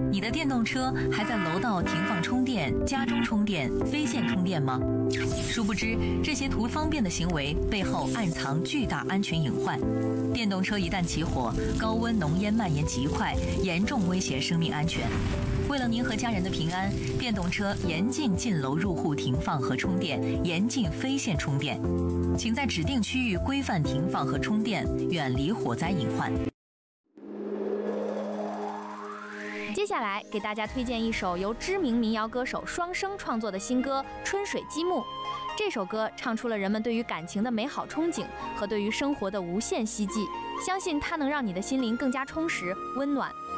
你的电动车还在楼道停放充电、家中充电、非线充电吗？殊不知，这些图方便的行为背后暗藏巨大安全隐患。电动车一旦起火，高温浓烟蔓延极快，严重威胁生命安全。为了您和家人的平安，电动车严禁进楼入户停放和充电，严禁非线充电。请在指定区域规范停放和充电，远离火灾隐患。 接下来给大家推荐一首由知名民谣歌手双生创作的新歌《春水积木》。这首歌唱出了人们对于感情的美好憧憬和对于生活的无限希冀，相信它能让你的心灵更加充实、温暖。